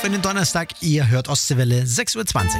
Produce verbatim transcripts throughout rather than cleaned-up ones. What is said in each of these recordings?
auf in den Donnerstag. Ihr hört Ostseewelle, sechs Uhr zwanzig.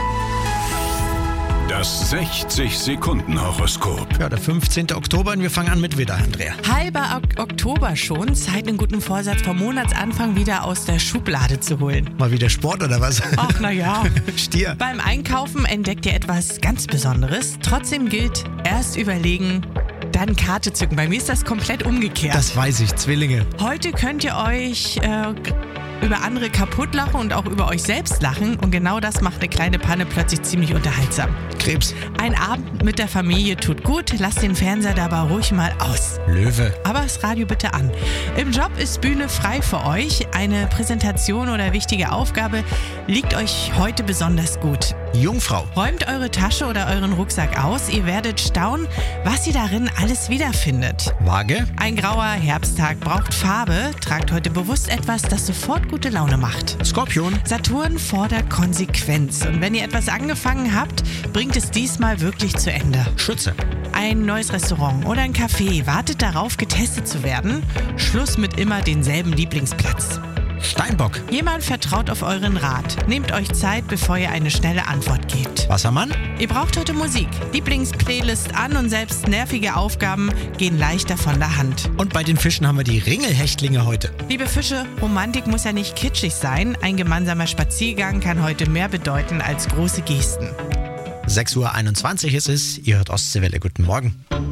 Das sechzig-Sekunden-Horoskop. Ja, der fünfzehnten Oktober und wir fangen an mit Widder, Andrea. Halber Ok- Oktober schon. Zeit, einen guten Vorsatz vom Monatsanfang wieder aus der Schublade zu holen. Mal wieder Sport oder was? Ach, na ja. Stier. Beim Einkaufen entdeckt ihr etwas ganz Besonderes. Trotzdem gilt, erst überlegen, dann Karte zücken. Bei mir ist das komplett umgekehrt. Das weiß ich, Zwillinge. Heute könnt ihr euch äh, über andere kaputt lachen und auch über euch selbst lachen. Und genau das macht eine kleine Panne plötzlich ziemlich unterhaltsam. Krebs. Ein Abend mit der Familie tut gut. Lasst den Fernseher dabei ruhig mal aus. Löwe. Aber das Radio bitte an. Im Job ist Bühne frei für euch. Eine Präsentation oder wichtige Aufgabe liegt euch heute besonders gut. Jungfrau. Räumt eure Tasche oder euren Rucksack aus. Ihr werdet staunen, was ihr darin alles wiederfindet. Waage. Ein grauer Herbsttag braucht Farbe. Tragt heute bewusst etwas, das sofort gute Laune macht. Skorpion. Saturn fordert Konsequenz. Und wenn ihr etwas angefangen habt, bringt es diesmal wirklich zu Ende. Schütze. Ein neues Restaurant oder ein Café wartet darauf, getestet zu werden. Schluss mit immer denselben Lieblingsplatz. Steinbock. Jemand vertraut auf euren Rat. Nehmt euch Zeit, bevor ihr eine schnelle Antwort gebt. Wassermann. Ihr braucht heute Musik. Lieblingsplaylist an und selbst nervige Aufgaben gehen leichter von der Hand. Und bei den Fischen haben wir die Ringelhechtlinge heute. Liebe Fische, Romantik muss ja nicht kitschig sein. Ein gemeinsamer Spaziergang kann heute mehr bedeuten als große Gesten. sechs Uhr einundzwanzig ist es. Ihr hört Ostseewelle. Guten Morgen.